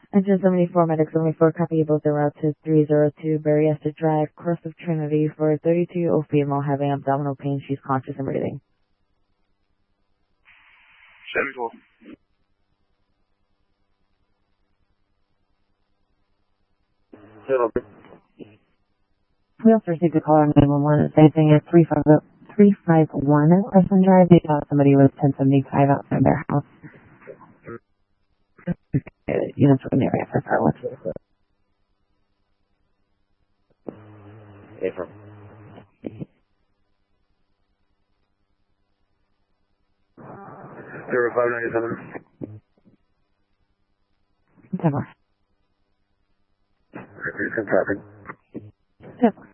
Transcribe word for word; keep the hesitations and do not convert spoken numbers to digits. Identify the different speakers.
Speaker 1: Engine seventy-four, Medic seventy-four, copy both the route to three zero two Berryessa Drive, Cross of Trinity for thirty-two-year-old female having abdominal pain. She's conscious and breathing.
Speaker 2: seventy-four. Zero.
Speaker 1: We also received a call on nine one one stating at three five one Crescent Drive. They thought somebody was ten seventy-five outside their house. Units were in the area for Farwood.
Speaker 2: April. Zero five ninety seven.
Speaker 1: Ten more.
Speaker 2: Recent traffic.
Speaker 1: Ten more.